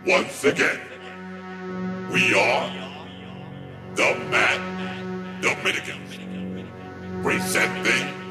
Once again, we are the Mad Dominicans, presenting